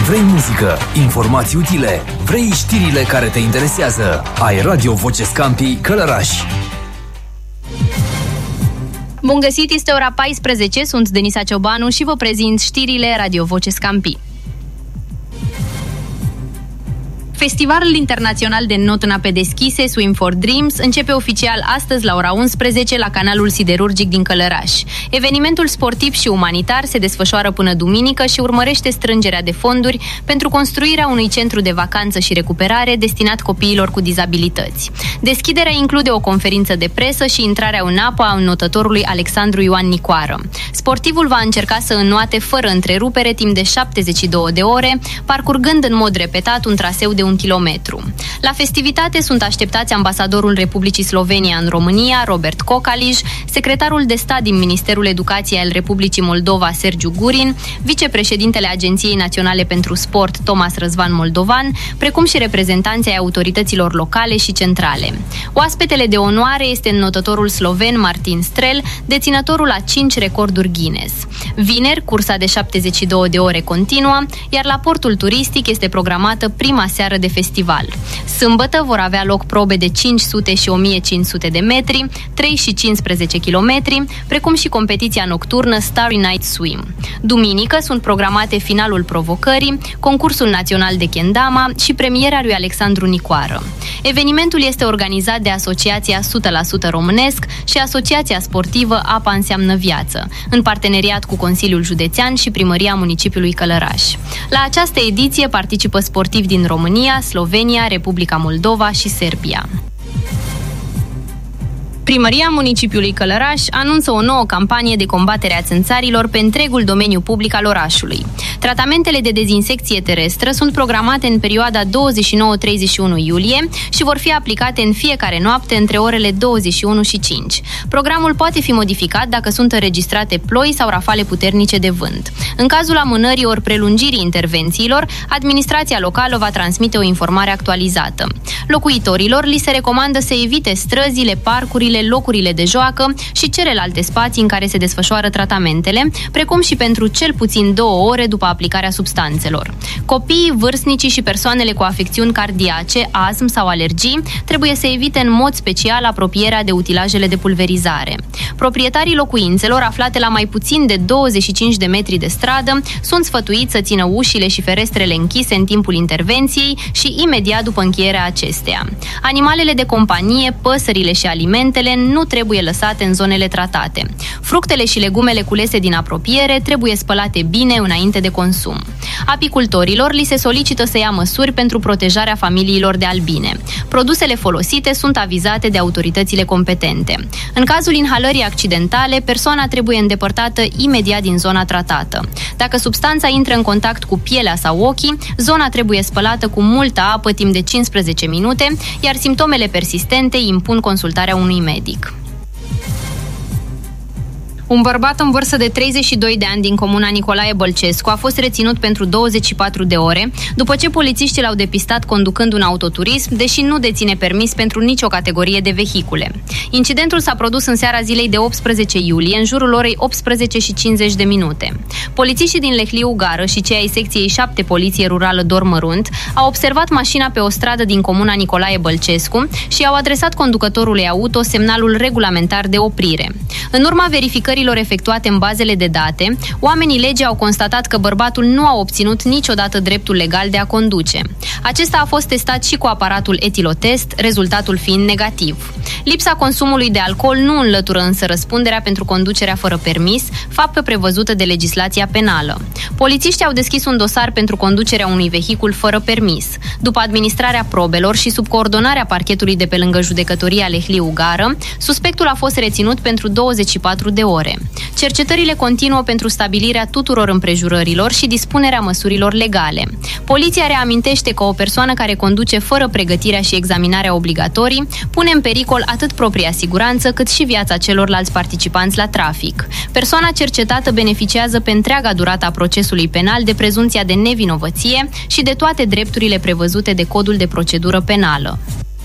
Vrei muzică, informații utile, vrei știrile care te interesează. Ai Radio Voce Scampi Călăraș. Bun găsit, este ora 14, sunt Denisa Ciobanu și vă prezint știrile Radio Voce Scampi. Festivalul internațional de not în ape deschise, Swim for Dreams, începe oficial astăzi la ora 11 la canalul siderurgic din Călăraș. Evenimentul sportiv și umanitar se desfășoară până duminică și urmărește strângerea de fonduri pentru construirea unui centru de vacanță și recuperare destinat copiilor cu dizabilități. Deschiderea include o conferință de presă și intrarea în apă a înnotătorului Alexandru Ioan Nicoară. Sportivul va încerca să înnoate fără întrerupere timp de 72 de ore, parcurgând în mod repetat un traseu de 1 kilometru. La festivitate sunt așteptați ambasadorul Republicii Slovenia în România, Robert Cocaliș, secretarul de stat din Ministerul Educației al Republicii Moldova, Sergiu Gurin, vicepreședintele Agenției Naționale pentru Sport, Tomas Răzvan Moldovan, precum și reprezentanții ai autorităților locale și centrale. Oaspetele de onoare este înnotătorul sloven Martin Strel, deținătorul a 5 recorduri Guinness. Vineri, cursa de 72 de ore continuă, iar la portul turistic este programată prima seară de festival. Sâmbătă vor avea loc probe de 500 și 1500 de metri, 3 și 15 kilometri, precum și competiția nocturnă Starry Night Swim. Duminică sunt programate finalul provocării, concursul național de kendama și premiera lui Alexandru Nicoară. Evenimentul este organizat de Asociația 100% Românesc și Asociația Sportivă Apa înseamnă viață, în parteneriat cu Consiliul Județean și Primăria Municipiului Călăraș. La această ediție participă sportivi din România, Slovenia, Republica Moldova și Serbia. Primăria Municipiului Călăraș anunță o nouă campanie de combatere a țânțarilor pe întregul domeniu public al orașului. Tratamentele de dezinsecție terestră sunt programate în perioada 29-31 iulie și vor fi aplicate în fiecare noapte între orele 21 și 5. Programul poate fi modificat dacă sunt înregistrate ploi sau rafale puternice de vânt. În cazul amânării ori prelungirii intervențiilor, administrația locală va transmite o informare actualizată. Locuitorilor li se recomandă să evite străzile, parcurile, locurile de joacă și celelalte spații în care se desfășoară tratamentele, precum și pentru cel puțin 2 ore după aplicarea substanțelor. Copiii, vârstnicii și persoanele cu afecțiuni cardiace, astm sau alergii trebuie să evite în mod special apropierea de utilajele de pulverizare. Proprietarii locuințelor aflate la mai puțin de 25 de metri de stradă sunt sfătuiți să țină ușile și ferestrele închise în timpul intervenției și imediat după încheierea acesteia. Animalele de companie, păsările și alimentele nu trebuie lăsate în zonele tratate. Fructele și legumele culese din apropiere trebuie spălate bine înainte de consum. Apicultorilor li se solicită să ia măsuri pentru protejarea familiilor de albine. Produsele folosite sunt avizate de autoritățile competente. În cazul inhalării accidentale, persoana trebuie îndepărtată imediat din zona tratată. Dacă substanța intră în contact cu pielea sau ochii, zona trebuie spălată cu multă apă timp de 15 minute, iar simptomele persistente impun consultarea unui medic. Un bărbat în vârstă de 32 de ani din comuna Nicolae Bălcescu a fost reținut pentru 24 de ore, după ce polițiștii l-au depistat conducând un autoturism, deși nu deține permis pentru nicio categorie de vehicule. Incidentul s-a produs în seara zilei de 18 iulie, în jurul orei 18:50. Polițiștii din Lehliu Gară și cei ai secției 7 Poliție Rurală Dormărunt au observat mașina pe o stradă din comuna Nicolae Bălcescu și au adresat conducătorului auto semnalul regulamentar de oprire. În urma verificării efectuate în bazele de date, oamenii legii au constatat că bărbatul nu a obținut niciodată dreptul legal de a conduce. Acesta a fost testat și cu aparatul etilotest, rezultatul fiind negativ. Lipsa consumului de alcool nu înlătură însă răspunderea pentru conducerea fără permis, fapt prevăzută de legislația penală. Polițiștii au deschis un dosar pentru conducerea unui vehicul fără permis. După administrarea probelor și sub coordonarea parchetului de pe lângă judecătoria Lehliu Gară, suspectul a fost reținut pentru 24 de ore. Cercetările continuă pentru stabilirea tuturor împrejurărilor și dispunerea măsurilor legale. Poliția reamintește că o persoană care conduce fără pregătirea și examinarea obligatorii pune în pericol atât propria siguranță cât și viața celorlalți participanți la trafic. Persoana cercetată beneficiază pe întreaga durată a procesului penal de prezumția de nevinovăție și de toate drepturile prevăzute de Codul de Procedură Penală.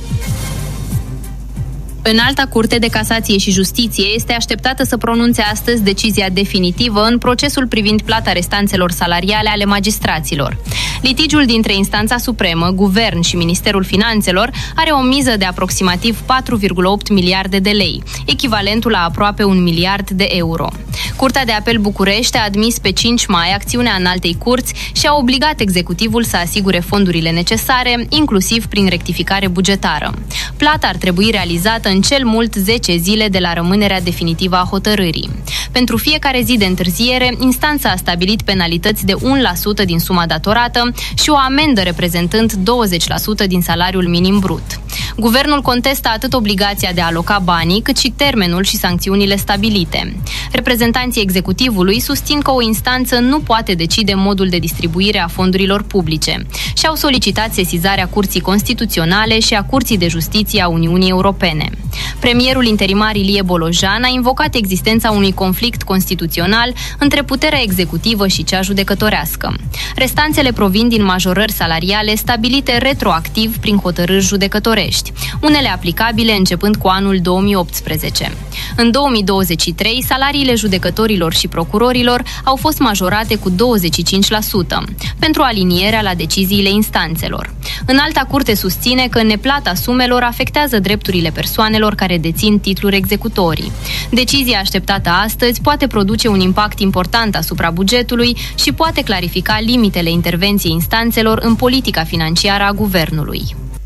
Înalta Curte de Casație și Justiție este așteptată să pronunțe astăzi decizia definitivă în procesul privind plata restanțelor salariale ale magistraților. Litigiul dintre instanța supremă, Guvern și Ministerul Finanțelor are o miză de aproximativ 4,8 miliarde de lei, echivalentul la aproape 1 miliard de euro. Curtea de Apel București a admis pe 5 mai acțiunea Înaltei Curți și a obligat executivul să asigure fondurile necesare, inclusiv prin rectificare bugetară. Plata ar trebui realizată în cel mult 10 zile de la rămânerea definitivă a hotărârii. Pentru fiecare zi de întârziere, instanța a stabilit penalități de 1% din suma datorată și o amendă reprezentând 20% din salariul minim brut. Guvernul contestă atât obligația de a aloca banii, cât și termenul și sancțiunile stabilite. Reprezentanții executivului susțin că o instanță nu poate decide modul de distribuire a fondurilor publice și au solicitat sesizarea Curții Constituționale și a Curții de Justiție a Uniunii Europene. Premierul interimar Ilie Bolojan a invocat existența unui conflict constituțional între puterea executivă și cea judecătorească. Restanțele provin din majorări salariale stabilite retroactiv prin hotărâri judecătorești, unele aplicabile începând cu anul 2018. În 2023, salariile judecătorilor și procurorilor au fost majorate cu 25%, pentru alinierea la deciziile instanțelor. Înalta Curte susține că neplata sumelor afectează drepturile persoanelor care dețin titluri executorii. Decizia așteptată astăzi poate produce un impact important asupra bugetului și poate clarifica limitele intervenției instanțelor în politica financiară a guvernului.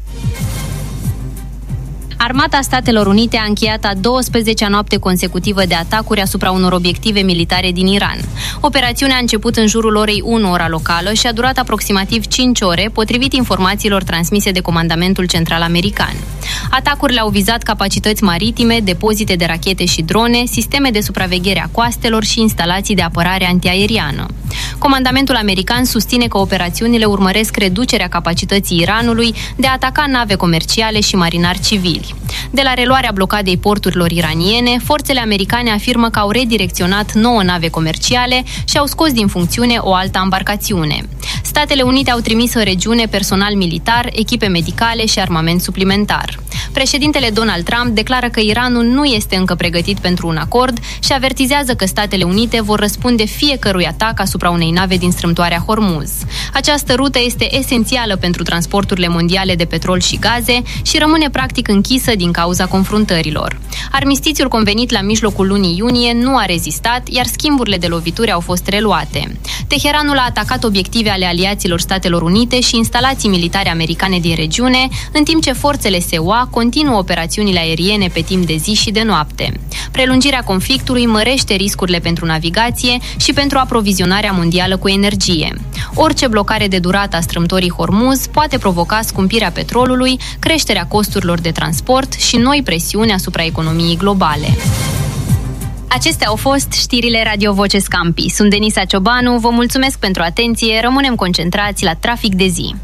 Armata Statelor Unite a încheiat a 12-a noapte consecutivă de atacuri asupra unor obiective militare din Iran. Operațiunea a început în jurul orei 1 ora locală și a durat aproximativ 5 ore, potrivit informațiilor transmise de Comandamentul Central American. Atacurile au vizat capacități maritime, depozite de rachete și drone, sisteme de supraveghere a coastelor și instalații de apărare antiaeriană. Comandamentul american susține că operațiunile urmăresc reducerea capacității Iranului de a ataca nave comerciale și marinari civili. De la reluarea blocadei porturilor iraniene, forțele americane afirmă că au redirecționat 9 nave comerciale și au scos din funcțiune o altă ambarcațiune. Statele Unite au trimis în regiune personal militar, echipe medicale și armament suplimentar. Președintele Donald Trump declară că Iranul nu este încă pregătit pentru un acord și avertizează că Statele Unite vor răspunde fiecărui atac asupra unei nave din strâmtoarea Hormuz. Această rută este esențială pentru transporturile mondiale de petrol și gaze și rămâne practic închisă din cauza confruntărilor. Armistițiul convenit la mijlocul lunii iunie nu a rezistat, iar schimburile de lovituri au fost reluate. Teheranul a atacat obiective ale aliaților Statelor Unite și instalații militare americane din regiune, în timp ce forțele SUA continuă operațiunile aeriene pe timp de zi și de noapte. Prelungirea conflictului mărește riscurile pentru navigație și pentru aprovizionarea mondială cu energie. Orice blocare de durată a strâmtorii Hormuz poate provoca scumpirea petrolului, creșterea costurilor de transport și noi presiuni asupra economiei globale. Acestea au fost știrile Radio Voce Scampi. Sunt Denisa Ciobanu, vă mulțumesc pentru atenție, rămânem concentrați la Trafic de zi.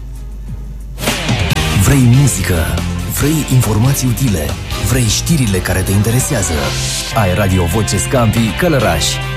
Vrei muzică? Vrei informații utile? Vrei știrile care te interesează? Ai Radio Voce Scampi Călăraș.